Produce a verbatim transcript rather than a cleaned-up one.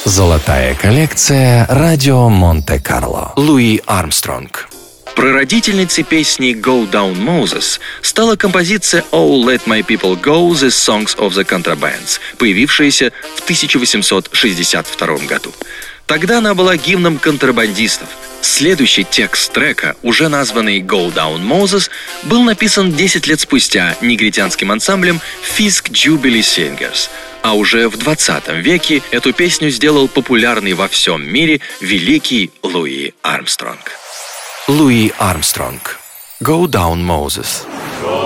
Золотая коллекция радио Монте-Карло. Луи Армстронг. Прародительницей песни «Go Down Moses» стала композиция «Oh, Let My People Go, The Songs of the Contrabands», появившаяся в тысяча восемьсот шестьдесят втором году. Тогда она была гимном контрабандистов. Следующий текст трека, уже названный «Go Down Moses», был написан десять лет спустя негритянским ансамблем Fisk Jubilee Singers. А уже в двадцатом веке эту песню сделал популярный во всем мире великий Луи Армстронг. Луи Армстронг. Go Down Moses.